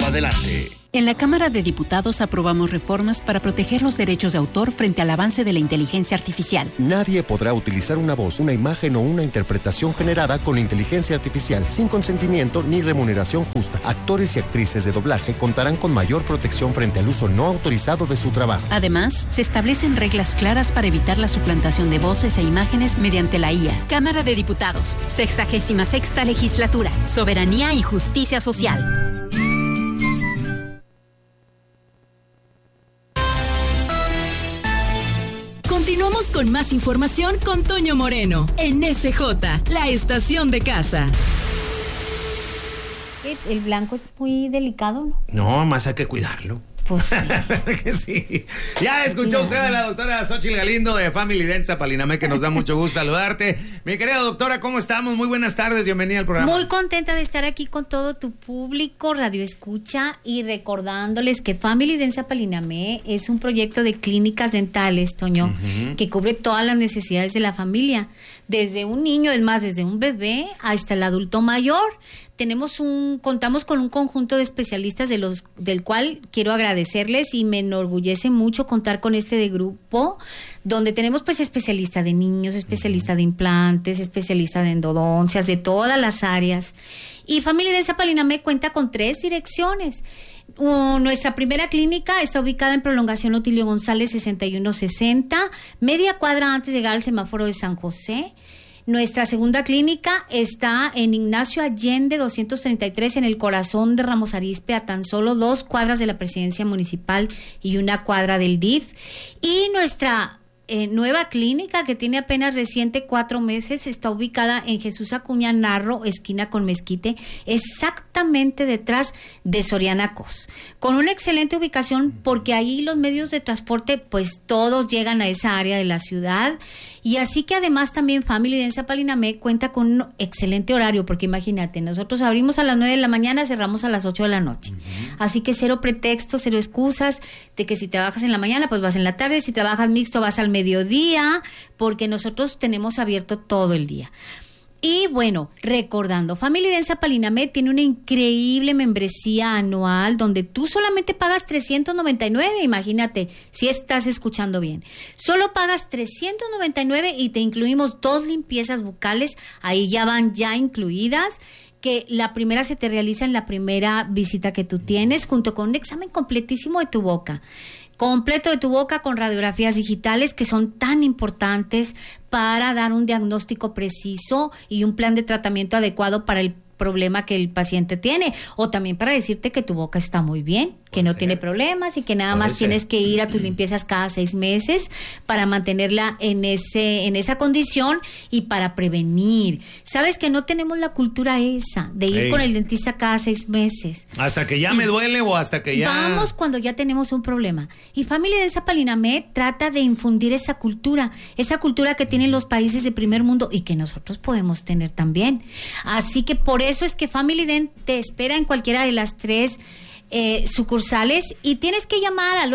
adelante. En la Cámara de Diputados aprobamos reformas para proteger los derechos de autor frente al avance de la inteligencia artificial. Nadie podrá utilizar una voz, una imagen o una interpretación generada con inteligencia artificial sin consentimiento ni remuneración justa. Actores y actrices de doblaje contarán con mayor protección frente al uso no autorizado de su trabajo. Además, se establecen reglas claras para evitar la suplantación de voces e imágenes mediante la IA. Cámara de Diputados, 66ª Legislatura, Soberanía y Justicia Social. Continuamos con más información con Toño Moreno en SJ, la estación de casa. El blanco es muy delicado, ¿no? No, más hay que cuidarlo. Pues sí. Que sí. Ya escuchó usted a la doctora Xochitl Galindo de Family Dent Zapalinamé, que nos da mucho gusto saludarte. Mi querida doctora, ¿cómo estamos? Muy buenas tardes, bienvenida al programa. Muy contenta de estar aquí con todo tu público, Radio Escucha, y recordándoles que Family Dent Zapalinamé es un proyecto de clínicas dentales, Toño, que cubre todas las necesidades de la familia, desde un niño, es más, desde un bebé hasta el adulto mayor. Contamos con un conjunto de especialistas del cual quiero agradecerles, y me enorgullece mucho contar con este grupo, donde tenemos pues especialistas de niños, especialistas de implantes, especialistas de endodoncias, de todas las áreas. Y Family Dent Zapalinamé cuenta con 3 direcciones. Nuestra primera clínica está ubicada en Prolongación Otilio González 6160, media cuadra antes de llegar al semáforo de San José. Nuestra segunda clínica está en Ignacio Allende 233, en el corazón de Ramos Arizpe, a tan solo 2 cuadras de la presidencia municipal y 1 cuadra del DIF. Y nuestra nueva clínica, que tiene apenas reciente 4 meses, está ubicada en Jesús Acuña Narro, esquina con Mezquite, exactamente detrás de Soriana Cos, con una excelente ubicación, porque ahí los medios de transporte pues todos llegan a esa área de la ciudad. Y así que además también Family Dent Zapalinamé cuenta con un excelente horario, porque imagínate, nosotros abrimos a las 9 de la mañana, cerramos a las 8 de la noche. Así que cero pretextos, cero excusas de que si trabajas en la mañana, pues vas en la tarde, si trabajas mixto, vas al mediodía, porque nosotros tenemos abierto todo el día. Y bueno, recordando, Family Dent Zapalinamé tiene una increíble membresía anual donde tú solamente pagas $399, imagínate, si estás escuchando bien. Solo pagas $399 y te incluimos 2 limpiezas bucales, ahí ya van incluidas, que la primera se te realiza en la primera visita que tú tienes, junto con un examen completísimo de tu boca. Completo de tu boca, con radiografías digitales, que son tan importantes para dar un diagnóstico preciso y un plan de tratamiento adecuado para el problema que el paciente tiene, o también para decirte que tu boca está muy bien, que no tiene problemas, y que nada más tienes que ir a tus limpiezas cada 6 meses para mantenerla en esa condición y para prevenir. Sabes que no tenemos la cultura esa de ir con el dentista cada 6 meses. Hasta que ya me duele o hasta que ya... Vamos cuando ya tenemos un problema. Y Family Dent Zapalinamé trata de infundir esa cultura que tienen los países de primer mundo y que nosotros podemos tener también. Así que por eso es que Family Dent te espera en cualquiera de las 3 sucursales, y tienes que llamar al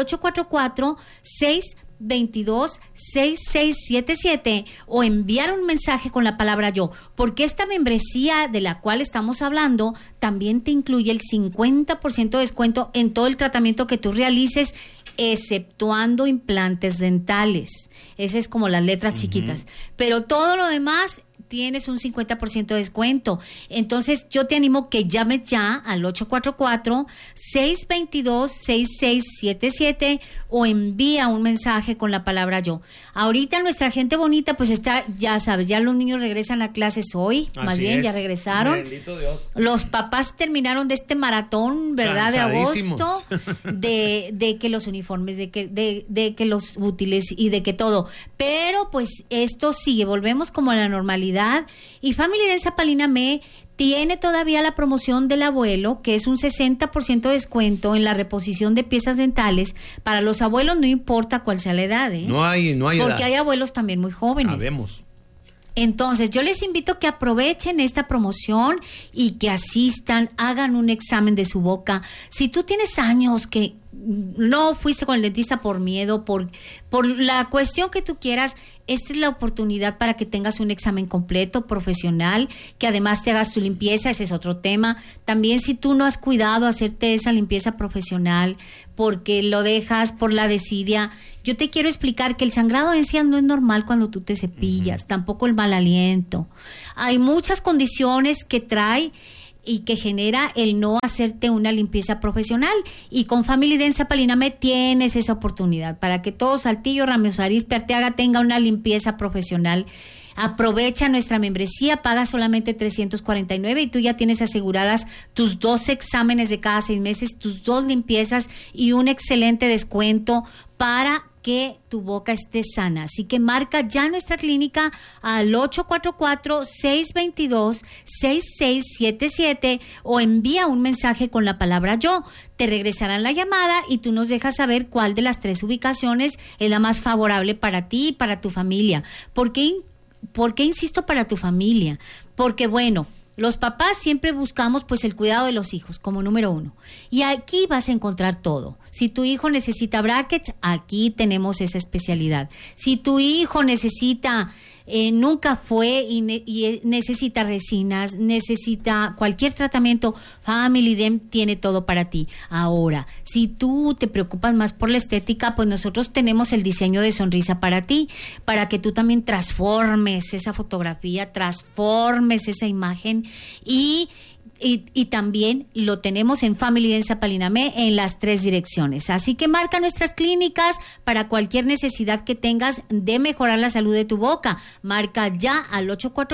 844-622-6677 o enviar un mensaje con la palabra yo, porque esta membresía de la cual estamos hablando también te incluye el 50% de descuento en todo el tratamiento que tú realices, exceptuando implantes dentales. Esa es como las letras chiquitas, pero todo lo demás tienes un 50% de descuento. Entonces yo te animo que llames ya al 844-622-6677 o envía un mensaje con la palabra yo. Ahorita nuestra gente bonita pues está, ya sabes, ya los niños regresan a clases hoy, más bien ya regresaron. Bendito Dios. Los papás terminaron de este maratón, ¿verdad? De agosto, de que los uniformes, de que los útiles y de que todo. Pero pues esto sigue, volvemos como a la normalidad. Y Family Dent Zapalinamé tiene todavía la promoción del abuelo, que es un 60% de descuento en la reposición de piezas dentales para los abuelos, no importa cuál sea la edad, ¿eh? No hay porque edad. Hay abuelos también muy jóvenes. Sabemos. Entonces, yo les invito a que aprovechen esta promoción y que asistan, hagan un examen de su boca. Si tú tienes años que no fuiste con el dentista por miedo, por la cuestión que tú quieras, esta es la oportunidad para que tengas un examen completo, profesional, que además te hagas tu limpieza, ese es otro tema. También si tú no has cuidado hacerte esa limpieza profesional porque lo dejas por la desidia, yo te quiero explicar que el sangrado de encías no es normal cuando tú te cepillas, tampoco el mal aliento. Hay muchas condiciones que trae y que genera el no hacerte una limpieza profesional. Y con Family Dent Zapalinamé tienes esa oportunidad para que todo Saltillo, Ramos Arizpe, Arteaga tenga una limpieza profesional. Aprovecha nuestra membresía, paga solamente $349 y tú ya tienes aseguradas tus 2 exámenes de cada 6 meses, tus 2 limpiezas y un excelente descuento para que tu boca esté sana. Así que marca ya nuestra clínica al 844-622-6677 o envía un mensaje con la palabra yo. Te regresarán la llamada y tú nos dejas saber cuál de las 3 ubicaciones es la más favorable para ti y para tu familia. ¿Por qué insisto para tu familia? Porque bueno, los papás siempre buscamos pues el cuidado de los hijos como número 1. Y aquí vas a encontrar todo. Si tu hijo necesita brackets, aquí tenemos esa especialidad. Si tu hijo necesita, nunca fue y necesita resinas, necesita cualquier tratamiento, Family Dent tiene todo para ti. Ahora, si tú te preocupas más por la estética, pues nosotros tenemos el diseño de sonrisa para ti, para que tú también transformes esa fotografía, transformes esa imagen y también lo tenemos en Family Dent Zapalinamé en las 3 direcciones. Así que marca nuestras clínicas para cualquier necesidad que tengas de mejorar la salud de tu boca. Marca ya al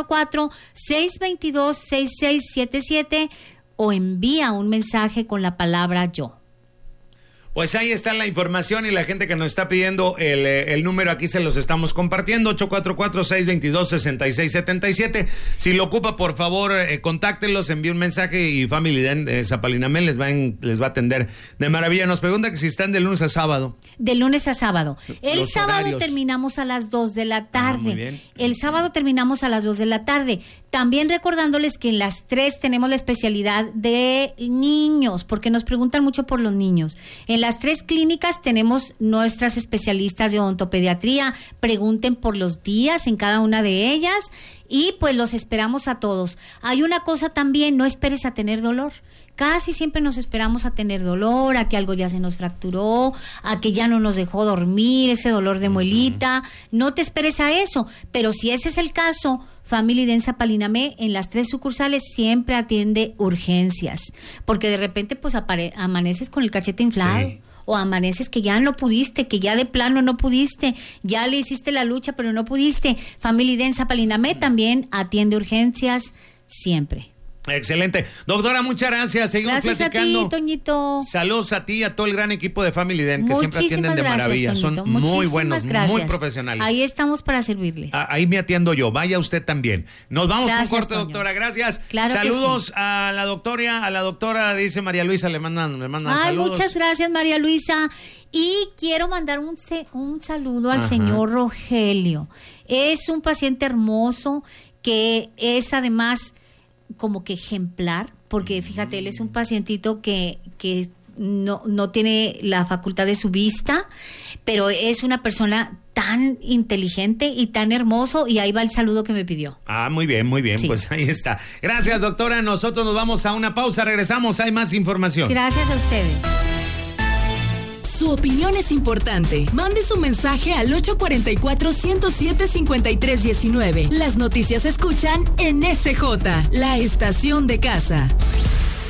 844-622-6677 o envía un mensaje con la palabra yo. Pues ahí está la información y la gente que nos está pidiendo el número aquí se los estamos compartiendo, 844-622-6677. Si lo ocupa, por favor, contáctelos, envíe un mensaje y Family Dent Zapalinamé les va a atender de maravilla. Nos pregunta que si están de lunes a sábado. De lunes a sábado. El sábado horarios. Terminamos a las 2 de la tarde. Muy bien. El sábado terminamos a las 2 de la tarde. También recordándoles que en las 3 tenemos la especialidad de niños, porque nos preguntan mucho por los niños. En las 3 clínicas tenemos nuestras especialistas de odontopediatría. Pregunten por los días en cada una de ellas y pues los esperamos a todos. Hay una cosa también, no esperes a tener dolor. Casi siempre nos esperamos a tener dolor, a que algo ya se nos fracturó, a que ya no nos dejó dormir, ese dolor de muelita. No te esperes a eso, pero si ese es el caso, Family Dent Zapalinamé en las 3 sucursales siempre atiende urgencias, porque de repente pues amaneces con el cachete inflado. Sí. O amaneces que ya no pudiste, que ya de plano no pudiste, ya le hiciste la lucha pero no pudiste. Family Dent Zapalinamé también atiende urgencias siempre. Excelente. Doctora, muchas gracias. Seguimos platicando. A ti, Toñito. Saludos a ti y a todo el gran equipo de Family Dent que siempre atienden de maravilla. Toñito. Son muy buenos, gracias. muy profesionales. Ahí estamos para servirles. Ahí me atiendo yo. Vaya usted también. Nos vamos a un corte, Toño. doctora. Gracias. Claro. Saludos a la doctora, dice María Luisa, le mandan saludos. Muchas gracias, María Luisa. Y quiero mandar un saludo al señor Rogelio. Es un paciente hermoso que es además como que ejemplar, porque fíjate, él es un pacientito que no tiene la facultad de su vista, pero es una persona tan inteligente y tan hermoso, y ahí va el saludo que me pidió. Muy bien, sí. Pues ahí está. Gracias, doctora. Nosotros nos vamos a una pausa, regresamos, hay más información. Gracias a ustedes. Su opinión es importante. Mande su mensaje al 844-107-5319. Las noticias se escuchan en SJ, la estación de casa.